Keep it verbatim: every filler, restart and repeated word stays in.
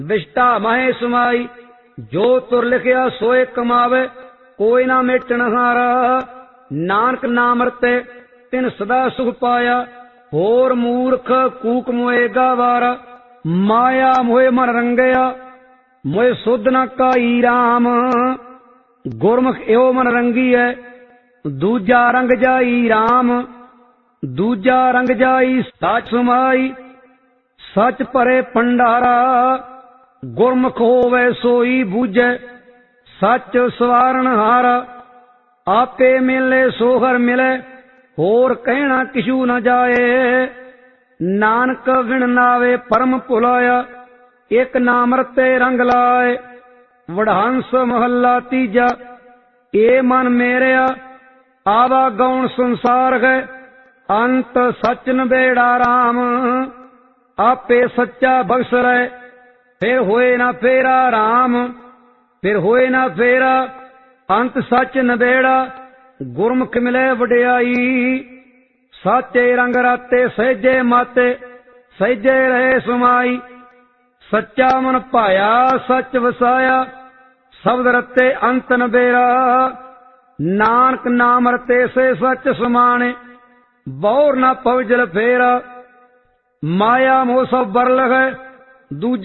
विष्टा महे सुमाई, जो तुर लिखिया सोए कमावे, कोई ना मेटन हारा। नानक नाम रते तिन सदा सुख पाया, होर मूर्ख कूक मोए गावारा। माया मोए मन रंगया, मोए सुध न काई राम। गुरमुख एहो मन रंगी है, दूजा रंग जाई राम। दूजा रंग जाई सच समाई, सच भरे भंडारा। गुरमुख होवे सोई बूझे, सच सवारण हारा। आपे मिले सोहर मिले, होर कहना किशु न जाए। नानक विण नावे परम भुलाया, एक नाम रते रंग लाए। वडहंस महला तीजा, ए मन मेरेया, आवा गौण संसार है। अंत सच नबेड़ा राम, आपे सच्चा बख्श रहे। फिर होए ना फेरा राम, फिर होए ना फेरा। अंत सच नबेड़ा, गुरमुख मिले वडियाई। साचे रंग राते सहजे माते, सहजे रहे समाई। सच्चा मन पाया सच वसाया, शब्द रते अंत नबेरा। नानक नाम रते से सच समाने, बौर न पवजल फेरा। माया मोह सब बरल है, दूजा